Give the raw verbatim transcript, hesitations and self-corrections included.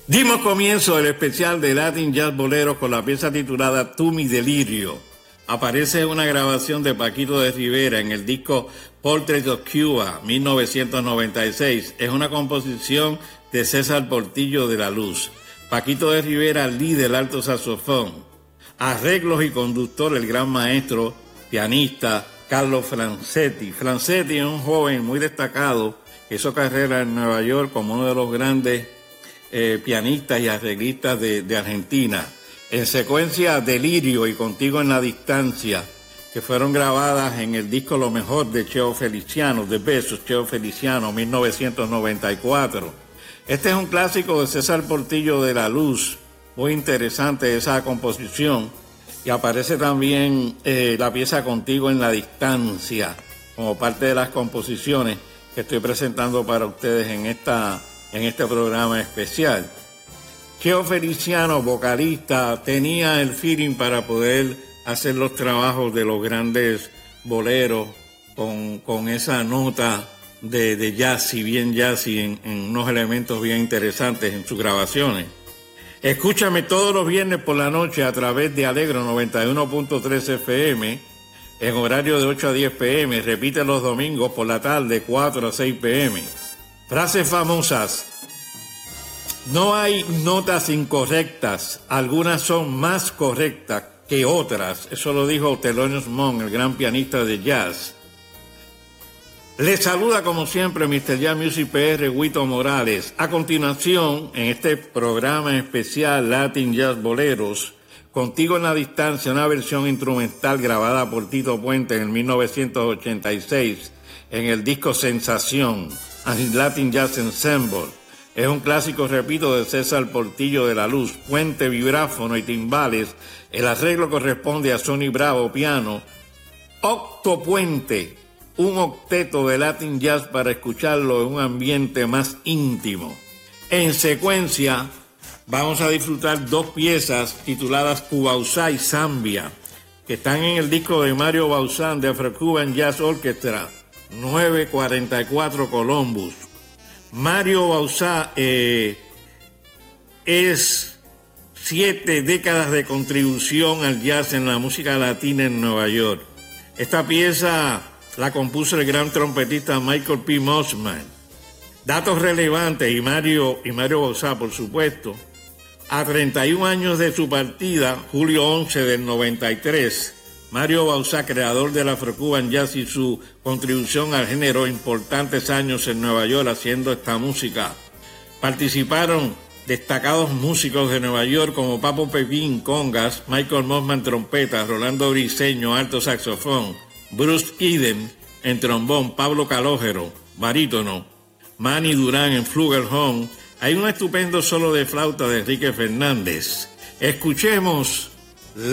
Dimos comienzo al especial de Latin Jazz Boleros con la pieza titulada Tú mi delirio. Aparece una grabación de Paquito de Rivera en el disco Portrait of Cuba, mil novecientos noventa y seis. Es una composición de César Portillo de la Luz. Paquito de Rivera, líder alto saxofón. Arreglos y conductor, el gran maestro, pianista Carlos Francetti. Francetti es un joven muy destacado que hizo carrera en Nueva York como uno de los grandes eh, pianistas y arreglistas de, de Argentina. En secuencia, Delirio y Contigo en la Distancia, que fueron grabadas en el disco Lo Mejor de Cheo Feliciano, de Besos, Cheo Feliciano, mil novecientos noventa y cuatro. Este es un clásico de César Portillo de la Luz, muy interesante esa composición, y aparece también eh, la pieza Contigo en la Distancia, como parte de las composiciones que estoy presentando para ustedes en, esta, en este programa especial. Cheo Feliciano, vocalista, tenía el feeling para poder hacer los trabajos de los grandes boleros con, con esa nota de, de jazz y bien jazz y en, en unos elementos bien interesantes en sus grabaciones. Escúchame todos los viernes por la noche a través de Alegro noventa y uno punto tres F M en horario de ocho a diez P M. Repite los domingos por la tarde cuatro a seis P M. Frases famosas. No hay notas incorrectas, algunas son más correctas que otras. Eso lo dijo Thelonious Monk, el gran pianista de jazz. Les saluda como siempre mister Jazz Music P R, Huito Morales. A continuación, en este programa especial Latin Jazz Boleros, Contigo en la Distancia, una versión instrumental grabada por Tito Puente en el mil novecientos ochenta y seis en el disco Sensación, Latin Jazz Ensemble. Es un clásico, repito, de César Portillo de la Luz. Puente, vibráfono y timbales. El arreglo corresponde a Sonny Bravo, piano. Octo Puente, un octeto de Latin Jazz para escucharlo en un ambiente más íntimo. En secuencia, vamos a disfrutar dos piezas tituladas Cubauzá y Zambia, que están en el disco de Mario Bauzán de Afro-Cuban Jazz Orchestra, nueve cuarenta y cuatro Columbus. Mario Bauzá eh, es siete décadas de contribución al jazz en la música latina en Nueva York. Esta pieza la compuso el gran trompetista Michael P. Mossman. Datos relevantes, y Mario, y Mario Bauzá, por supuesto. A treinta y un años de su partida, julio once del noventa y tres, Mario Bauzá, creador del Afro-Cuban Jazz y su contribución al género, importantes años en Nueva York haciendo esta música. Participaron destacados músicos de Nueva York como Papo Pepín, congas, Michael Mossman, trompeta, Rolando Briceño, alto saxofón, Bruce Eden en trombón, Pablo Calógero, barítono, Manny Durán en flugelhorn. Hay un estupendo solo de flauta de Enrique Fernández. Escuchemos